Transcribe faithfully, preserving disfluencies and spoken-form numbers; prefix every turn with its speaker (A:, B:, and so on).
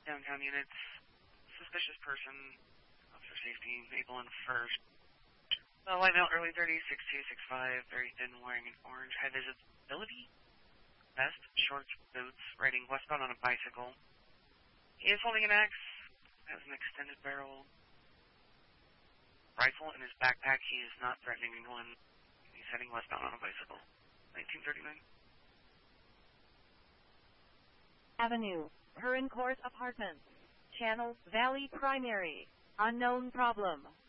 A: Downtown units. Suspicious person. Officer safety. Maple and first. Well, light out early thirty, six two, six five. Very thin, wearing an orange. High visibility. Vest, shorts, boots. Riding westbound on a bicycle. He is holding an axe. Has an extended barrel. Rifle in his backpack. He is not threatening anyone. He's heading westbound on a bicycle. nineteen thirty-nine.
B: Avenue, Huron Court Apartments. Channel, Valley Primary. Unknown problem.